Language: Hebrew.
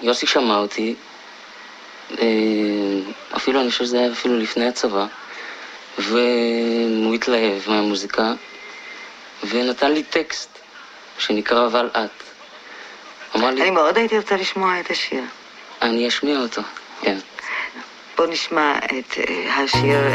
יוסי שמע אותי, אפילו אני חושב שזה היה אפילו לפני הצבא, והוא התלהב מהמוזיקה, ונתן לי טקסט שנקרא אבל את. אני מאוד הייתי רוצה לשמוע את השיר. אני אשמיע אותו, כן. בוא נשמע את השיר